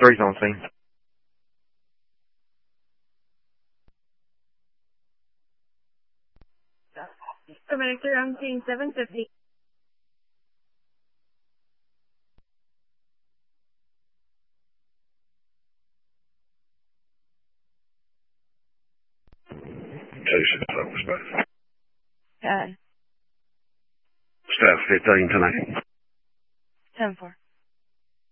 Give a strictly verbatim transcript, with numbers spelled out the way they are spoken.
three's on scene. Paramedic three on scene, seven fifty. Two six seven space. Okay. Staff fifteen tonight. ten four.